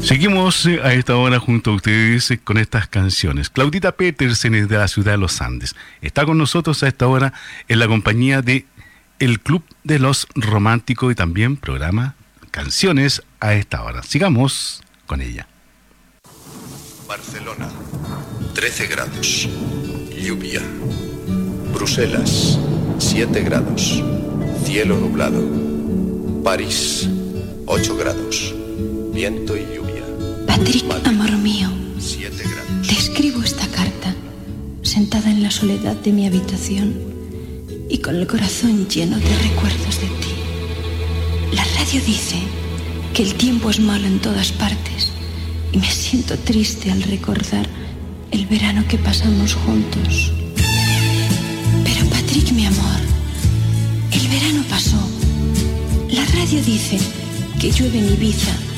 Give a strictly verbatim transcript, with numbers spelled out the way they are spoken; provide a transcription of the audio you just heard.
Seguimos a esta hora junto a ustedes con estas canciones. Claudita Petersen es de la ciudad de Los Andes. Está con nosotros a esta hora en la compañía de El Club de los Románticos y también programa Canciones a esta hora. Sigamos con ella. Barcelona, trece grados, lluvia. Bruselas, siete grados, cielo nublado. París, ocho grados, viento y lluvia. Patrick, Madrid, amor mío, siete grados. te escribo esta carta, sentada en la soledad de mi habitación y con el corazón lleno de recuerdos de ti. La radio dice que el tiempo es malo en todas partes y me siento triste al recordar el verano que pasamos juntos. Pero Patrick, mi amor, el verano pasó. La radio dice que llueve en Ibiza